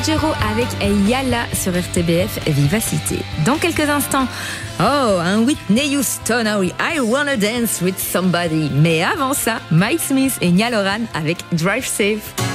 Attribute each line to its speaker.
Speaker 1: Calogero avec Yala sur RTBF Vivacité. Dans quelques instants, un Whitney Houston, oui, I Wanna Dance with Somebody. Mais avant ça, Mike Smith et Nia Loran avec Drive Safe.